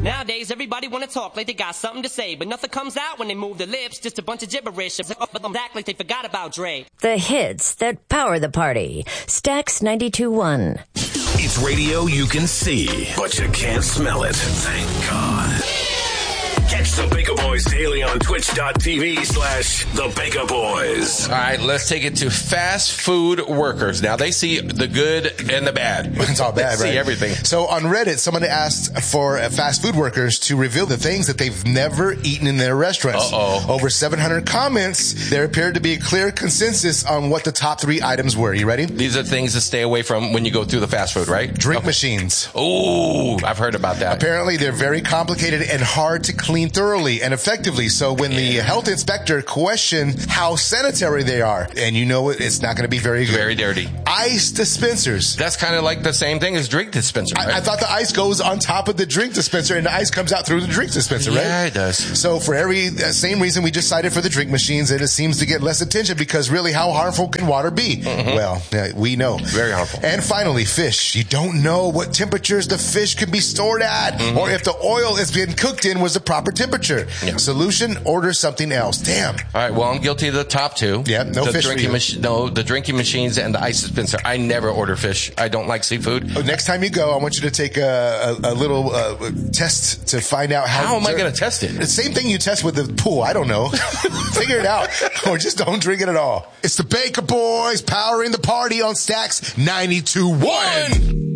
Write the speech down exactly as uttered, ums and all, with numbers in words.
Nowadays, everybody wanna talk like they got something to say, but nothing comes out when they move their lips, just a bunch of gibberish. But them act like they forgot about Dre. The hits that power the party. Stax ninety-two point one. It's radio you can see, but you can't smell it. Thank God. Catch the Baker Boys daily on twitch.tv slash the Baker Boys. All right, let's take it to fast food workers. Now, they see the good and the bad. It's all bad, they right? see everything. So on Reddit, someone asked for fast food workers to reveal the things that they've never eaten in their restaurants. Uh-oh. Over seven hundred comments, there appeared to be a clear consensus on what the top three items were. You ready? These are things to stay away from when you go through the fast food, right? Drink okay. machines. Oh, I've heard about that. Apparently, they're very complicated and hard to clean thoroughly and effectively. So when the health inspector questioned how sanitary they are, and you know it, it's not going to be very good. Very dirty. Ice dispensers. That's kind of like the same thing as drink dispenser, right? I, I thought the ice goes on top of the drink dispenser and the ice comes out through the drink dispenser, right? Yeah, it does. So for every uh, same reason we just cited for the drink machines, and it seems to get less attention because really how harmful can water be? Mm-hmm. Well, yeah, we know. Very harmful. And finally, fish. You don't know what temperatures the fish can be stored at, mm-hmm. or if the oil it's been cooked in was the proper temperature. Yeah. Solution, order something else. Damn. All right, well, I'm guilty of the top two. Yeah, no the fish drinking for you. machi- No, the drinking machines and the ice dispenser. I never order fish. I don't like seafood. Oh, next time you go, I want you to take a, a, a little uh, test to find out how... How am I going to test it? The same thing you test with the pool. I don't know. Figure it out. Or just don't drink it at all. It's the Baker Boys powering the party on Stax ninety-two point one.